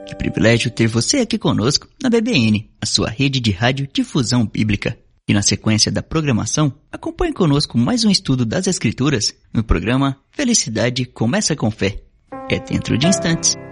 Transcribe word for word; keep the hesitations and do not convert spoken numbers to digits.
Que privilégio ter você aqui conosco na B B N, a sua rede de rádio difusão bíblica. E na sequência da programação, acompanhe conosco mais um estudo das Escrituras no programa Felicidade Começa com Fé. É dentro de instantes.